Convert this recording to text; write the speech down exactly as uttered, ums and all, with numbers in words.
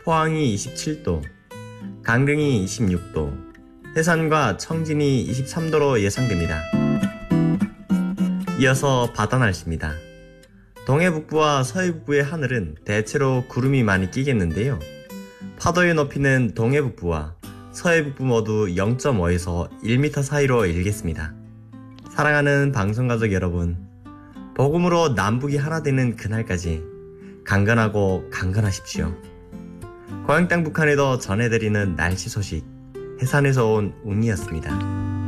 포항이 이십칠 도, 강릉이 이십육 도, 해산과 청진이 이십삼 도로 예상됩니다. 이어서 바다 날씨입니다. 동해북부와 서해북부의 하늘은 대체로 구름이 많이 끼겠는데요. 파도의 높이는 동해북부와 서해북부 모두 영 점 오에서 일 미터 사이로 일겠습니다. 사랑하는 방송가족 여러분, 복음으로 남북이 하나 되는 그날까지 강건하고 강건하십시오. 고향 땅 북한에도 전해드리는 날씨 소식, 해산에서 온 웅이었습니다.